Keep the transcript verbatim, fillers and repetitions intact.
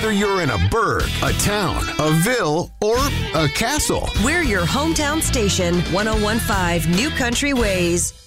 whether you're in a burg, a town, a ville, or a castle. We're your hometown station, one oh one point five New Country Ways.